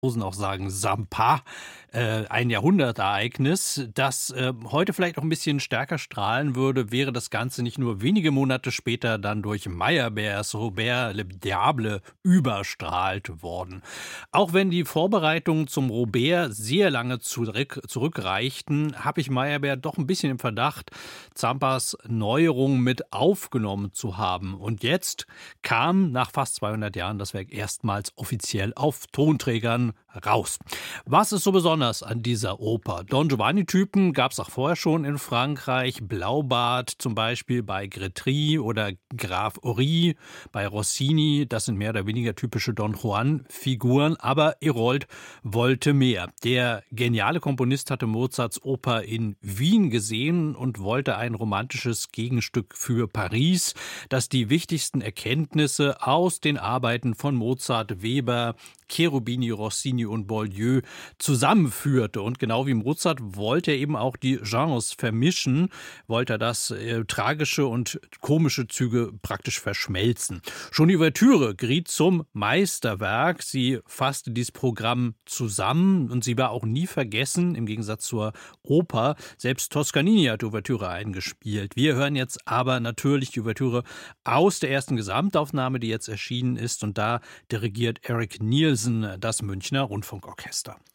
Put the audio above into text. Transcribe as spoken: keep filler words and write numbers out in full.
auch sagen Sampa, äh, ein Jahrhundertereignis, das äh, heute vielleicht auch ein bisschen stärker strahlen würde, wäre das Ganze nicht nur wenige Monate später dann durch Meyerbeers Robert le Diable überstrahlt worden. Auch wenn die Vorbereitungen zum Robert sehr lange zurück, zurückreichten, habe ich Meyerbeer doch ein bisschen im Verdacht, Zampas Neuerung mit aufgenommen zu haben. Und jetzt kam nach fast zweihundert Jahren das Werk erstmals offiziell auf Tonträgern raus. Was ist so besonders an dieser Oper? Don Giovanni-Typen gab es auch vorher schon in Frankreich. Blaubart zum Beispiel bei Gretry oder Graf Ory bei Rossini. Das sind mehr oder weniger typische Don Juan-Figuren. Aber Herold wollte mehr. Der geniale Komponist hatte Mozarts Oper in Wien gesehen und wollte ein romantisches Gegenstück für Paris, das die wichtigsten Erkenntnisse aus den Arbeiten von Mozart, Weber, Cherubini, Rossini und Boieldieu zusammenführte. Und genau wie Mozart wollte er eben auch die Genres vermischen, wollte er das äh, tragische und komische Züge praktisch verschmelzen. Schon die Ouvertüre geriet zum Meisterwerk. Sie fasste dieses Programm zusammen und sie war auch nie vergessen, im Gegensatz zur Oper. Selbst Toscanini hat die Ouvertüre eingespielt. Wir hören jetzt aber natürlich die Ouvertüre aus der ersten Gesamtaufnahme, die jetzt erschienen ist, und da dirigiert Eric Nielsen das Münchner Rundfunkorchester.